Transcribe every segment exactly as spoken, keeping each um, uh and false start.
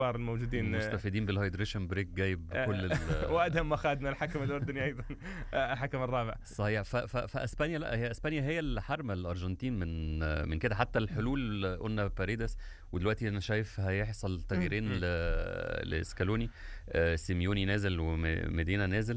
الموجودين مستفيدين بالهايدريشن بريك جايب كل وادهم ما خدنا الحكم الاردني ايضا الحكم الرابع صحيح. فاسبانيا لا هي اسبانيا هي اللي حارمه الارجنتين من من كده. حتى الحلول قلنا باريدس، ودلوقتي انا شايف هيحصل تغييرين لسكالوني، سيميوني نازل وميدينا نازل،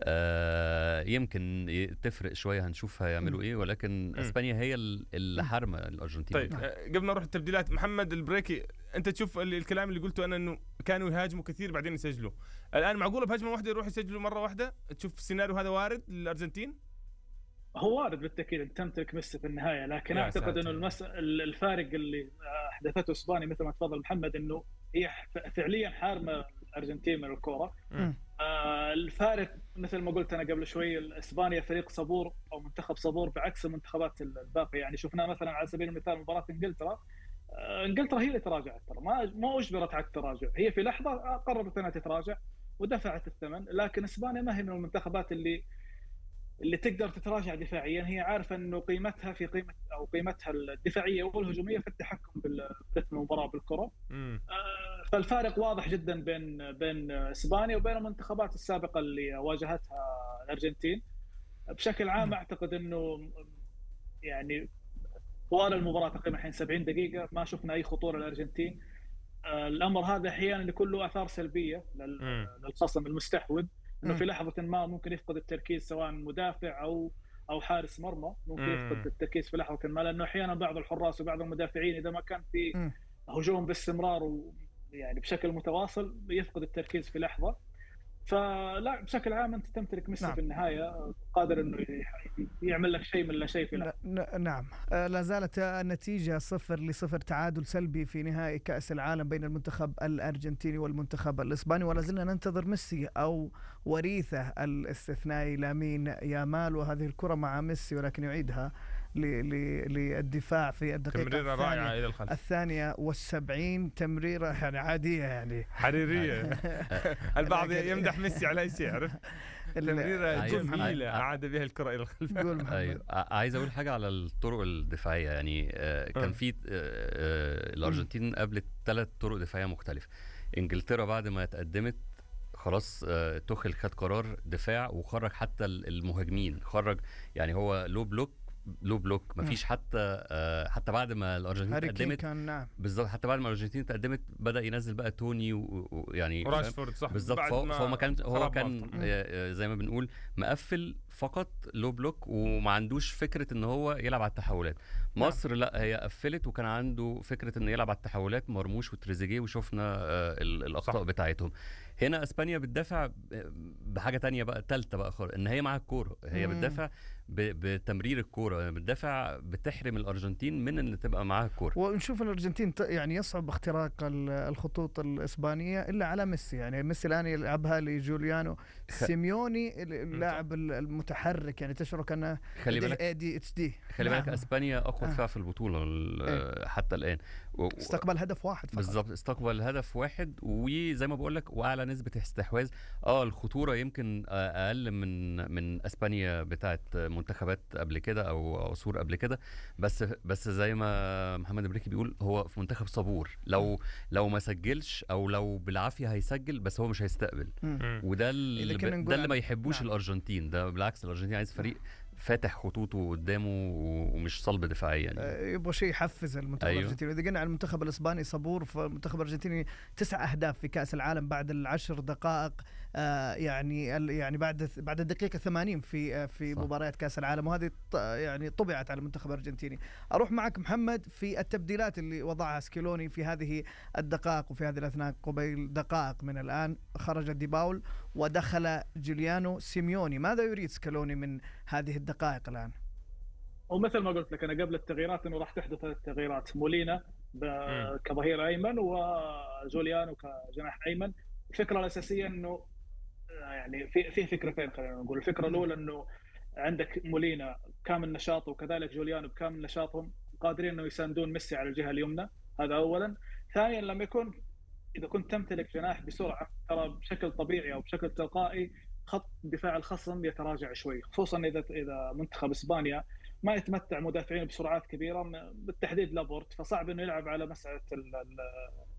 يمكن تفرق شويه، هنشوف هيعملوا ايه، ولكن اسبانيا هي اللي حارمه الارجنتين. طيب قبل ما نروح التبديلات، محمد البريكي، انت تشوف الكلام اللي قلته انا انه كانوا يهاجموا كثير بعدين يسجلوا، الان معقوله بهجمه واحده يروحوا يسجلوا مره واحده؟ تشوف السيناريو هذا وارد للارجنتين؟ هو وارد بالتاكيد، انت تمتلك ميسي في النهايه، لكن اعتقد انه المس... الفارق اللي احدثته اسبانيا مثل ما تفضل محمد انه هي فعليا حارمه الارجنتين من الكوره. آه الفارق مثل ما قلت انا قبل شوي، اسبانيا فريق صبور او منتخب صبور بعكس المنتخبات الباقيه. يعني شفنا مثلا على سبيل المثال مباراه انجلترا، آه انجلترا هي اللي تراجعت، ترى ما ما اجبرت على التراجع، هي في لحظه قررت انها تتراجع ودفعت الثمن. لكن اسبانيا ما هي من المنتخبات اللي اللي تقدر تتراجع دفاعيا، هي عارفه انه قيمتها في قيمه او قيمتها الدفاعيه والهجوميه في التحكم برتم المباراه بالكره. آه فالفارق واضح جدا بين بين اسبانيا وبين المنتخبات السابقه اللي واجهتها الارجنتين. بشكل عام اعتقد انه يعني طوال المباراه تقريبا الحين سبعين دقيقه ما شفنا اي خطوره للارجنتين. آه الامر هذا احيانا يكون له اثار سلبيه للخصم المستحوذ، انه في لحظه ما ممكن يفقد التركيز، سواء مدافع او او حارس مرمى ممكن يفقد التركيز في لحظه ما، لانه احيانا بعض الحراس وبعض المدافعين اذا ما كان في هجوم باستمرار ويعني بشكل متواصل يفقد التركيز في لحظه. فلا بشكل عام انت تمتلك ميسي نعم. في النهايه قادر انه يعمل لك شيء من لا شيء في لحظه. نعم. لا زالت النتيجه صفر لصفر، تعادل سلبي في نهائي كأس العالم بين المنتخب الارجنتيني والمنتخب الاسباني، ولا زلنا ننتظر ميسي او وريثه الاستثنائي لامين يامال، وهذه الكره مع ميسي ولكن يعيدها للدفاع في الدقيقة تمريرة رائعة إلى الخلف، الثانية والسبعين، تمريرة يعني عادية يعني حريرية. البعض يمدح ميسي على شيء، عرفت؟ تمريرة جميلة أعاد بها الكرة إلى الخلف. أيوة. عايز أقول حاجة على الطرق الدفاعية، يعني كان في الأرجنتين قبل ثلاث طرق دفاعية مختلفة. إنجلترا بعد ما تقدمت خلاص توخيل خد قرار دفاع وخرج حتى المهاجمين، خرج يعني هو لو بلوك لو بلوك مفيش حتى آه حتى بعد ما الارجنتين تقدمت نعم بالظبط، حتى بعد ما الارجنتين تقدمت بدا ينزل بقى توني ويعني وراشفورد صح بالظبط. فهو ما كان هو كان آه زي ما بنقول مقفل فقط لو بلوك وما عندوش فكره ان هو يلعب على التحولات. مصر نعم. لا هي قفلت وكان عنده فكره انه يلعب على التحولات، مرموش وتريزيجيه، وشفنا آه الاخطاء صح. بتاعتهم. هنا اسبانيا بتدافع بحاجه تانية بقى ثالثه بقى خالص، ان هي معاها الكوره، هي مم. بتدافع بتمرير الكوره، بتدافع بتحرم الارجنتين من ان تبقى معاها الكوره. ونشوف الارجنتين يعني يصعب اختراق الخطوط الاسبانيه الا على ميسي، يعني ميسي الان يلعبها لجوليانو سيميوني اللاعب المتحرك، يعني تشعر كانه خلي بالك دي اتش دي. خلي بالك نعم. اسبانيا اقوى دفاع آه. في البطوله ايه. حتى الان و... استقبل هدف واحد فقط. بالظبط، استقبل هدف واحد، وزي ما بقول لك واعلى نسبه استحواذ. اه الخطوره يمكن اقل من من اسبانيا بتاعه منتخبات قبل كده او عصور قبل كده، بس بس زي ما محمد بريكي بيقول هو في منتخب صبور، لو لو ما سجلش او لو بالعافيه هيسجل بس هو مش هيستقبل، وده اللي ده اللي ما يحبوش نعم. الارجنتين، ده بالعكس الارجنتين عايز فريق فاتح خطوطه قدامه ومش صلب دفاعيا يعني. يبغى شيء يحفز المنتخب أيوه. الارجنتيني. اذا قلنا على المنتخب الاسباني صبور، فالمنتخب الارجنتيني تسع اهداف في كاس العالم بعد العشر دقائق، آه يعني يعني بعد بعد الدقيقه ثمانين في في صح. مباريات كاس العالم، وهذه يعني طبعت على المنتخب الارجنتيني. اروح معك محمد في التبديلات اللي وضعها سكيلوني في هذه الدقائق وفي هذه الاثناء. قبيل دقائق من الان خرج ديباول ودخل جوليانو سيميوني. ماذا يريد سكيلوني من هذه الدقائق الآن؟ ومثل ما قلت لك أنا قبل التغييرات إنه راح تحدث التغييرات، مولينا كظهير أيمن وجوليانو كجناح أيمن. الفكرة الأساسية إنه يعني في في فكرتين خلينا نقول. الفكرة الأولى إنه عندك مولينا كامل نشاطه وكذلك جوليانو بكامل نشاطهم قادرين إنه يساندون ميسي على الجهة اليمنى، هذا أولا. ثانيا لما يكون إذا كنت تمتلك جناح بسرعة ترى بشكل طبيعي أو بشكل تلقائي خط دفاع الخصم يتراجع شوي، خصوصا إذا إذا منتخب إسبانيا ما يتمتع مدافعين بسرعات كبيرة بالتحديد لابورت، فصعب إنه يلعب على مسألة